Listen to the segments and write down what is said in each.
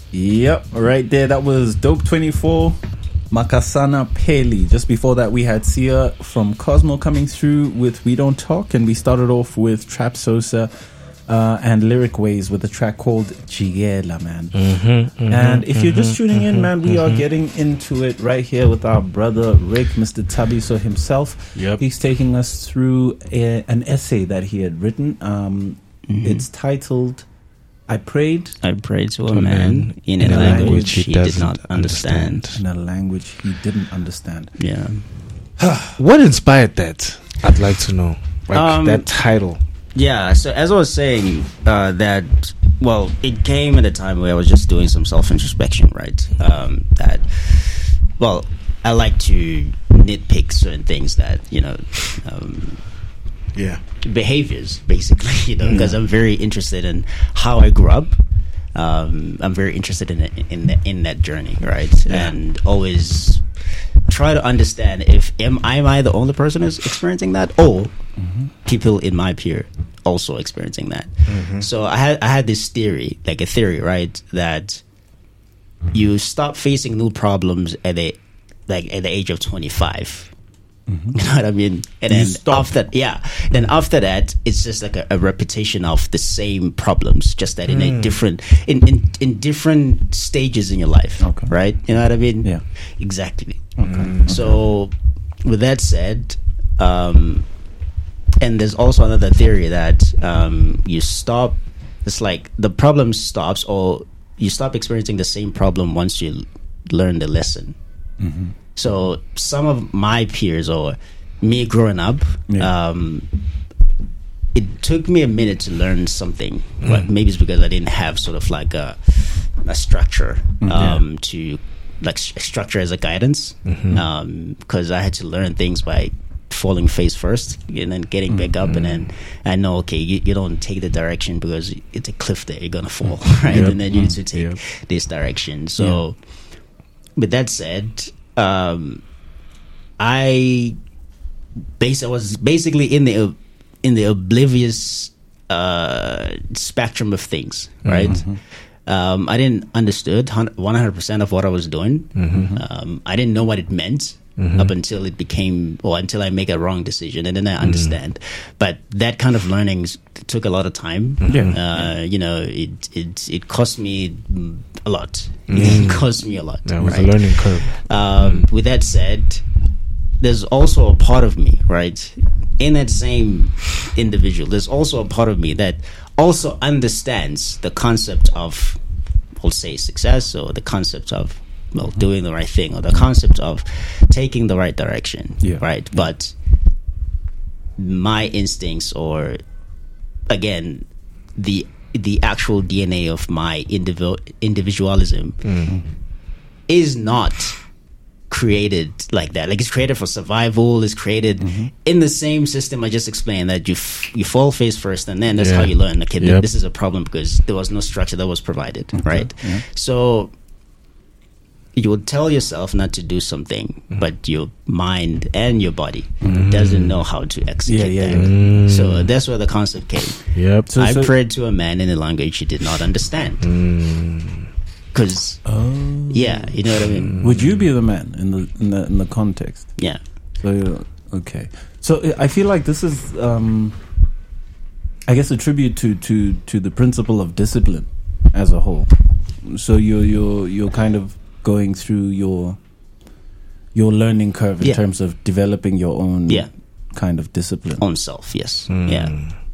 Yep, right there. That was Dope 24, Makasana Pele. Just before that, we had Sia from Cosmo coming through with We Don't Talk, and we started off with Trap Sosa and Lyric Ways with a track called Jiela, man. And if you're just tuning in, man, we are getting into it right here with our brother Rick, Mr. Tabiso himself. Yep. He's taking us through an essay that he had written. It's titled I prayed to a man in a language he did not understand. In a language he didn't understand. Yeah. What inspired that? I'd like to know. Like that title. Yeah, so as I was saying, it came at a time where I was just doing some self-introspection, right? I like to nitpick certain things that, behaviors, basically, because I'm very interested in how I grew up. I'm very interested in that journey, right? Yeah. And always try to understand am I the only person who's experiencing that, or people in my peer also experiencing that. So I had this theory, right, that you stop facing new problems at the age of 25. You know what I mean? And then after that, it's just like a repetition of the same problems, just that in a different in different stages in your life, right? You know what I mean? Yeah, exactly. So, with that said, and there's also another theory that you stop. It's like the problem stops, or you stop experiencing the same problem once you learn the lesson. So some of my peers or me growing up, it took me a minute to learn something. But maybe it's because I didn't have sort of like a structure to like structure as a guidance. Because I had to learn things by falling face first and then getting back up, and then I know, okay, you don't take the direction because it's a cliff there, you're gonna fall, right? And then you need to take this direction. So with that said, I was basically in the oblivious spectrum of things, right? I didn't understood 100% of what I was doing. I didn't know what it meant up until it became, or until I make a wrong decision, and then I understand. But that kind of learning took a lot of time. It cost me a lot. It cost me a lot. That was a learning curve. With that said, there's also a part of me, right, in that same individual, there's also a part of me that also understands the concept of, we'll say, success, or the concept of doing the right thing, or the concept of taking the right direction, right? But my instincts, or again, the actual DNA of my individualism is not created like that. Like, it's created for survival. It's created in the same system I just explained, that you fall face first, and then that's how you learn. Okay, this is a problem because there was no structure that was provided, right? So you would tell yourself not to do something, but your mind and your body doesn't know how to execute that. So that's where the concept came. So I prayed to a man in a language he did not understand. Because, you know what I mean? Would you be the man in the context? Yeah. So, okay. So I feel like this is, I guess, a tribute to the principle of discipline as a whole. So you're kind of going through your learning curve in terms of developing your own kind of discipline. Own self, yes. Yeah.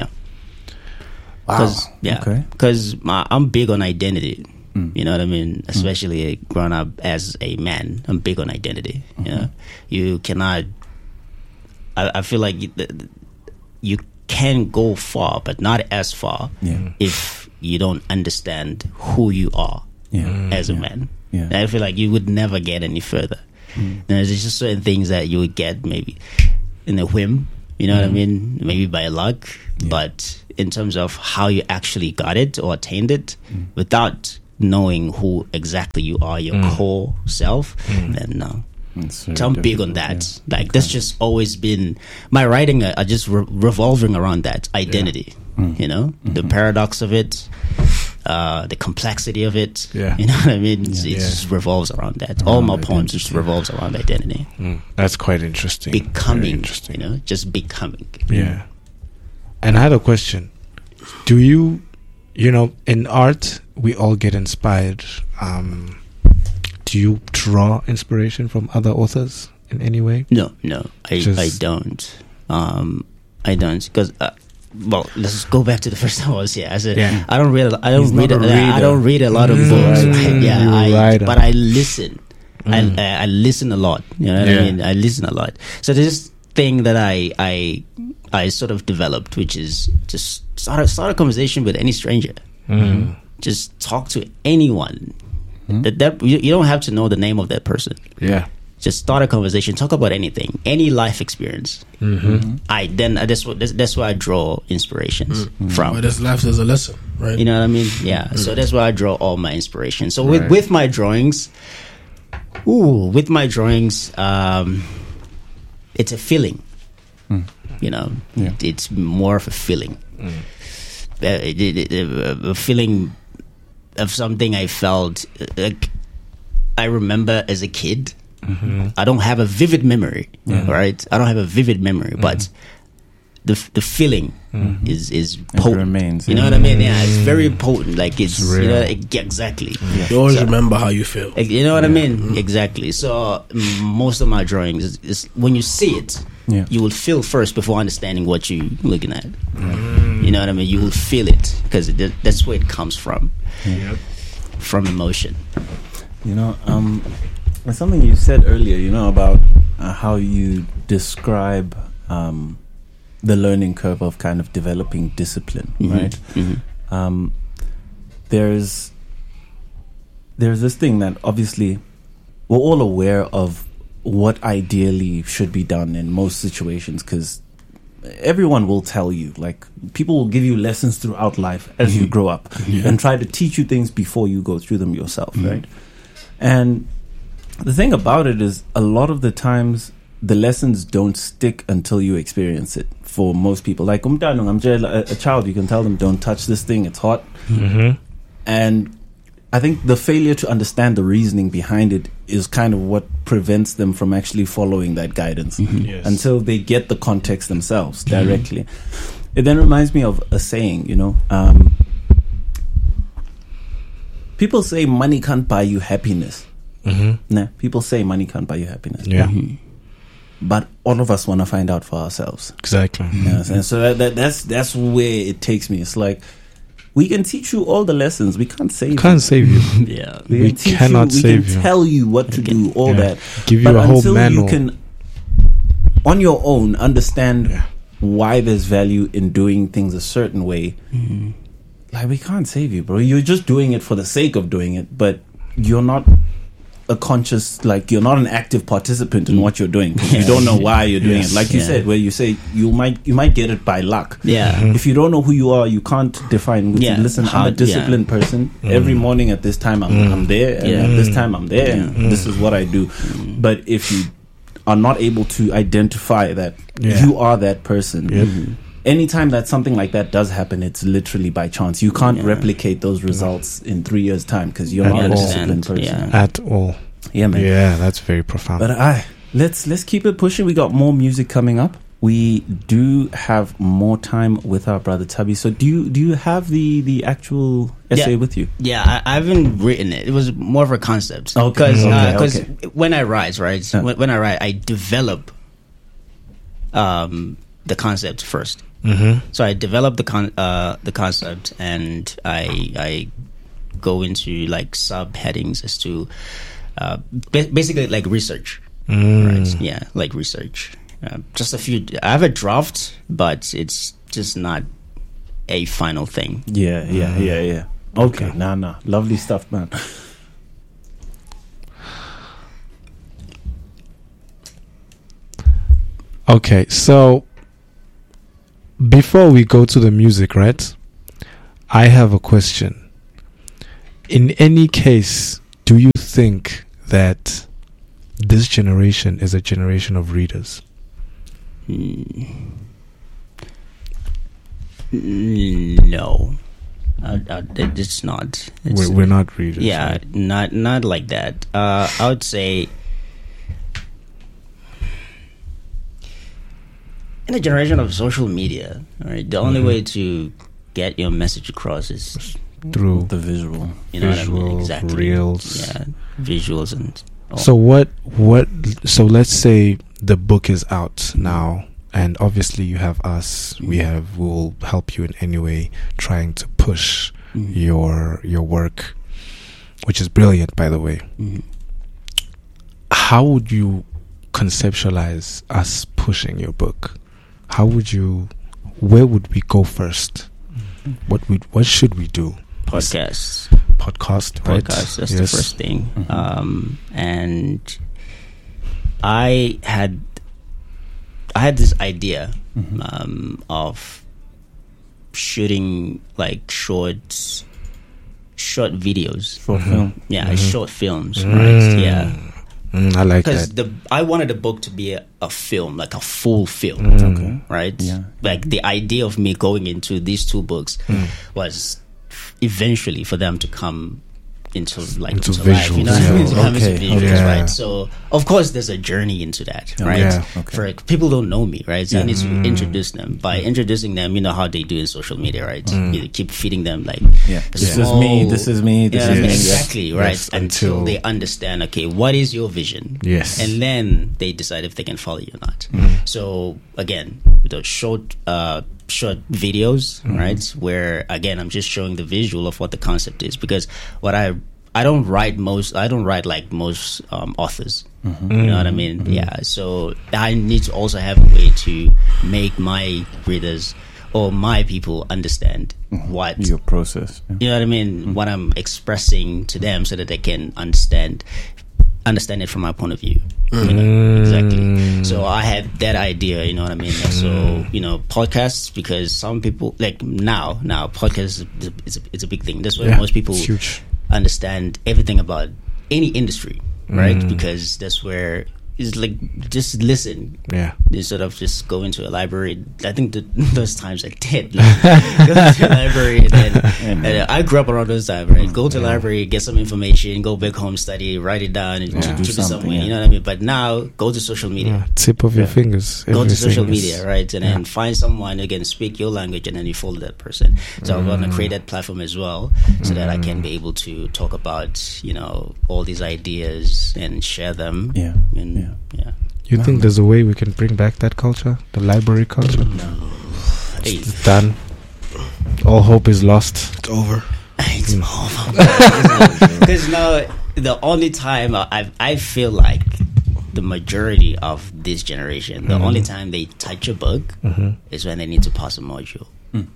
Wow. Because I'm big on identity. You know what I mean? Especially growing up as a man, I'm big on identity. You know, you cannot. I feel like you can go far, but not as far if you don't understand who you are as a man. And I feel like you would never get any further. There's just certain things that you would get maybe in a whim. You know what I mean? Maybe by luck, but in terms of how you actually got it or attained it, without knowing who exactly you are, your core self, then no. So I'm big on that. That's just always been my writing. Are just revolving around that identity. You know, the paradox of it. the complexity of it. Yeah. You know what I mean? It just revolves around that. All my poems just revolves around identity. That's quite interesting. Very Becoming, interesting. you know, just becoming. Yeah. And I had a question. Do you know, in art, we all get inspired. Do you draw inspiration from other authors in any way? No, I don't. I don't, because well, let's go back to the first time I was here. I said I don't read a lot of books. But I listen. I listen a lot. You know what I mean? I listen a lot. So there's this thing that I sort of developed, which is just start a conversation with any stranger. Just talk to anyone. That you don't have to know the name of that person. Yeah. Just start a conversation. Talk about anything, any life experience. That's where I draw inspirations from. But this life is a lesson, right? You know what I mean? Yeah. So that's where I draw all my inspiration. So with my drawings, it's a feeling. You know, it's more of a feeling. A feeling of something I felt. Like I remember as a kid. I don't have a vivid memory, right? I don't have a vivid memory, but the feeling is potent. It remains. You know what I mean? Yeah, it's very potent. Like it's real. You know, exactly. You always remember how you feel. You know what I mean? Exactly. So most of my drawings is when you see it, you will feel first before understanding what you're looking at. You know what I mean? You will feel it because that's where it comes from. From emotion. You know, there's something you said earlier, you know, about how you describe the learning curve of kind of developing discipline, right? There's this thing that obviously we're all aware of what ideally should be done in most situations, because everyone will tell you, like, people will give you lessons throughout life as you grow up and try to teach you things before you go through them yourself, right? And the thing about it is, a lot of the times the lessons don't stick until you experience it. For most people, like a child, you can tell them, don't touch this thing, it's hot. And I think the failure to understand the reasoning behind it is kind of what prevents them from actually following that guidance until they get the context themselves directly. It then reminds me of a saying, you know, people say money can't buy you happiness. Nah, people say money can't buy you happiness. But all of us want to find out for ourselves. Exactly. Yes, and so that's where it takes me. It's like, we can teach you all the lessons. We can't save you. Can't save you. We cannot save you. We can tell you what to do, all that. Give you a whole manual. Until you can, on your own, understand why there's value in doing things a certain way. Like, we can't save you, bro. You're just doing it for the sake of doing it, but you're not a conscious, like, you're not an active participant in what you're doing. You don't know why you're doing it. Like you said, where you say you might get it by luck. If you don't know who you are, you can't define. Listen, I'm a disciplined person. Every morning at this time I'm there, and at this time I'm there, and this is what I do. But if you are not able to identify that you are that person, anytime that something like that does happen, it's literally by chance. You can't replicate those results in 3 years' time because you're not a disciplined person at all. Yeah, man. Yeah, that's very profound. But let's keep it pushing. We got more music coming up. We do have more time with our brother Tubby. So do you have the actual essay with you? Yeah, I haven't written it. It was more of a concept. Because when I write, when I write, I develop the concept first. So I develop the concept, and I go into like subheadings as to basically like research. Right? Yeah, like research. Just a few. I have a draft, but it's just not a final thing. Yeah. Okay, nah. Lovely stuff, man. Okay, so before we go to the music, right? I have a question. In any case, do you think that this generation is a generation of readers? No. It's not. We're not readers. Yeah, right? not like that. I would say in a generation of social media, right, the only way to get your message across is Through The visual. you know what I mean? visuals, Exactly. reels. Yeah, visuals and all. So so let's say the book is out now, and obviously you have us. We'll help you in any way trying to push your work, which is brilliant, by the way. Mhm. How would you conceptualize us pushing your book? Where would we go first? What should we do? Podcasts. Podcast, right? That's the Yes. first thing. And I had this idea of shooting like short videos. Short film. Yeah, short films, right? Yeah. I like Because that. I wanted the book to be a film, like a full film, Okay. right? Yeah. Like the idea of me going into these two books was eventually for them to come into Into life, you know what I visuals, mean? yeah. To come into Okay, visuals, okay. right? So of course there's a journey into that, right? Yeah. Okay. For people don't know me, right? So I Yeah. need to introduce them. By introducing them, you know how they do in social media, right? You keep feeding them like Yeah. a This is me. small- This is me. This yeah, is me. exactly, right? Yes, until until- they understand, okay, what is your vision? Yes. And then they decide if they can follow you or not. So again, with those short videos, right? Where again, I'm just showing the visual of what the concept is, because what I don't write like most authors. You know what I mean? Yeah. So I need to also have a way to make my readers or my people understand what Your process. Yeah. you know what I mean, what I'm expressing to them, so that they can understand it from my point of view. You know, exactly. So I had that idea, you know what I mean? And so, you know, podcasts, because some people like now podcasts it's a big thing. That's why Yeah, most people it's huge. understand everything about any industry, right? Because that's where it's like, just listen. Yeah. Instead of just go into a library. I think those times are dead. Like, go to a library and then I grew up around those times, right? Go to a library, get some information, go back home, study, write it down, and Do keep it something, somewhere. yeah. You know what I mean? But now, go to social media. Tip of your fingers. Go to Everything social is- media, right? And then find someone who can speak your language, and then you follow that person. So I want to create that platform as well, so that I can be able to talk about, you know, all these ideas and share them. Yeah. And, yeah. You think there's a way we can bring back that culture, the library culture? Hey, It's done. All hope is lost. It's over. it's over. Because now, the only time I feel like the majority of this generation, the only time they touch a book is when they need to pass a module.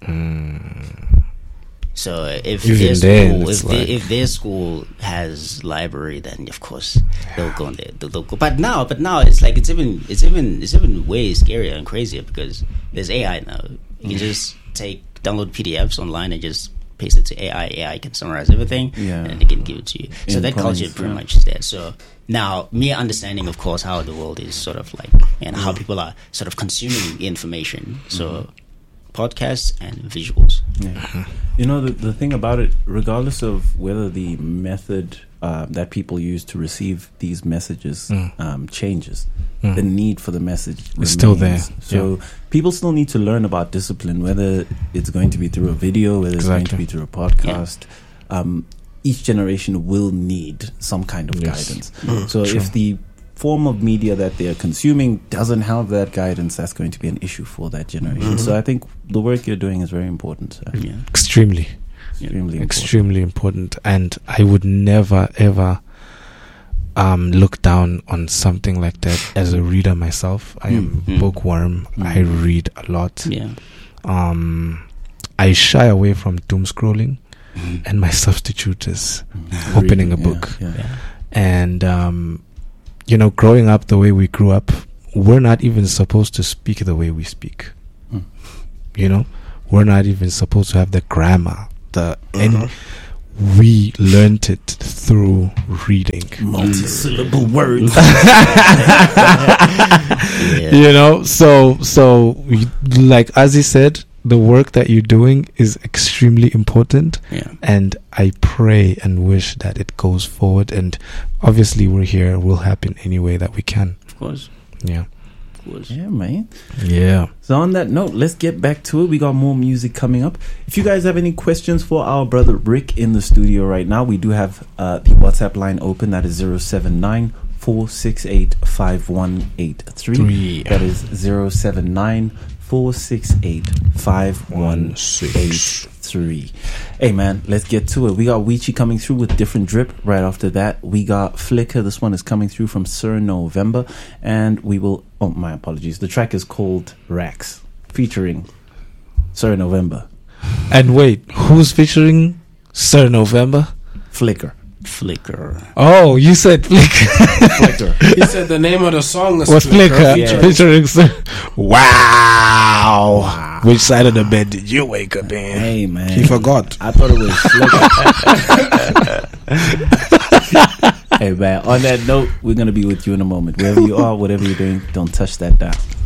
So if Even their then, school, it's like- if their school has library, then of course they'll go in there. They'll go. But now it's like it's even way scarier and crazier, because there's AI now. You can just download PDFs online and just paste it to AI. AI can summarize everything, Yeah. and they can give it to you. So In that culture points, pretty yeah. much is there. So now, me understanding, of course, how the world is sort of like, and how people are sort of consuming information. So podcasts and visuals. Yeah. You know, the thing about it, regardless of whether the method that people use to receive these messages changes, the need for the message It's still remains. there. So people still need to learn about discipline, whether it's going to be through a video, whether it's going to Exactly. be through a podcast. Each generation will need some kind of Yes. guidance. So if the form of media that they're consuming doesn't have that guidance, that's going to be an issue for that generation. So I think the work you're doing is very important. Sir. Yeah. Extremely, Extremely important. extremely important. And I would never, ever look down on something like that as a reader myself. I am bookworm. I read a lot. Yeah. I shy away from doom scrolling, and my substitute is opening a Reading, book. Yeah. And you know, growing up the way we grew up, we're not even supposed to speak the way we speak. You know, we're not even supposed to have the grammar. And we learned it through reading. Multi-syllable words. Yeah. You know, so like as he said, the work that you're doing is extremely important. Yeah. And I pray and wish that it goes forward. And obviously, we're here. We'll help in any way that we can. Of course. Yeah. Of course. Yeah, man. Yeah. So on that note, let's get back to it. We got more music coming up. If you guys have any questions for our brother Rick in the studio right now, we do have the WhatsApp line open. That is 079 468 5183. That is 079 468 5183. Hey man, let's get to it. We got Weechi coming through with Different Drip. Right after that, we got Flicker. This one is coming through from Sir November. And we will, oh my apologies, the track is called Rax, featuring Sir November. And wait, who's featuring Sir November? Flicker. Oh, you said Flicker. Flicker. He said the name of the song Was Flicker Yeah. featuring Sir? Wow. Which side of the bed did you wake up in? Hey man, He forgot. I thought it was Flicker. Hey man, on that note, we're gonna be with you in a moment. Wherever you are, whatever you're doing, don't touch that dial.